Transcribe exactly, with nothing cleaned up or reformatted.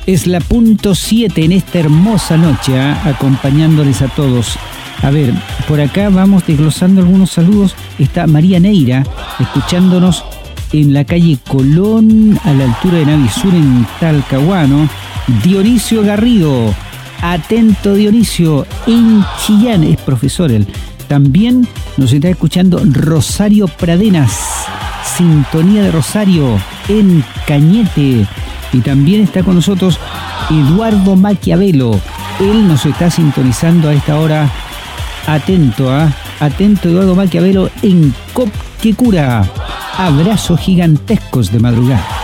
Es la punto siete en esta hermosa noche, ¿eh? acompañándoles a todos. A ver, por acá vamos desglosando algunos saludos. Está María Neira, escuchándonos en la calle Colón, a la altura de Navisur, en Talcahuano. Dionisio Garrido, atento Dionisio, en Chillán, es profesor él. También nos está escuchando Rosario Pradenas, sintonía de Rosario, en Cañete. Y también está con nosotros Eduardo Maquiavelo. Él nos está sintonizando a esta hora. Atento, ¿ah? ¿eh? Atento Eduardo Maquiavelo en Copquecura. Abrazos gigantescos de madrugada.